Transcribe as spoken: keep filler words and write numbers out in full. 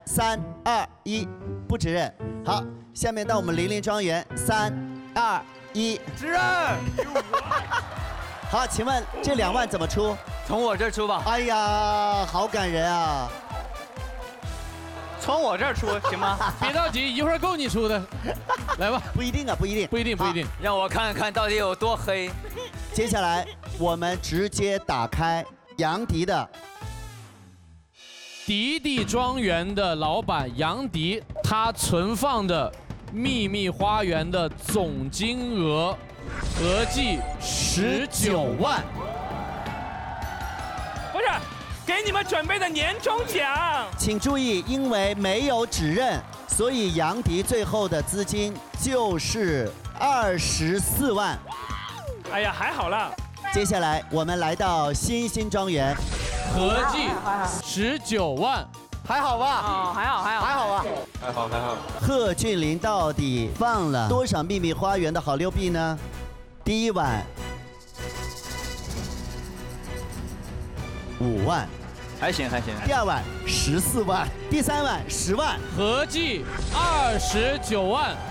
三二一，不指认。好，下面到我们林林庄园，三二一， 指认。 好，请问这两万怎么出？ 从我这儿出吧。 哎呀，好感人啊！ 从我这儿出行吗？ 别着急，一会儿够你出的。来吧， 不一定啊，不一定， 不一定，不一定。 让我看看到底有多黑。 接下来我们直接打开杨迪的。 迪迪庄园的老板杨迪，他存放的秘密花园的总金额合计十九万。 不是，给你们准备的年终奖。 请注意，因为没有指认，所以杨迪最后的资金就是二十四万。 哎呀，还好啦。 接下来我们来到欣欣庄园， 合计十九万， 还好吧？ 哦，还好，还好， 还好吧？ 还好还好。 贺峻霖到底放了多少秘密花园的好六币呢？第一晚五万， 还行还行。 第二晚十四万，第三晚十万， 合计二十九万。